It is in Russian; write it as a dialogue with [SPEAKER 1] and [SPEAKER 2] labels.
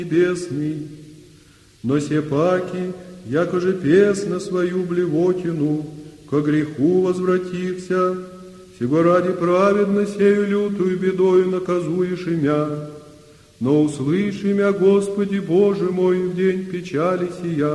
[SPEAKER 1] небесный, но сепаки, якоже пес на свою блевотину, ко греху возвратихся, сего ради праведно сею лютую бедою наказуешь имя, но услыши мя, Господи Боже мой, в день печали сия.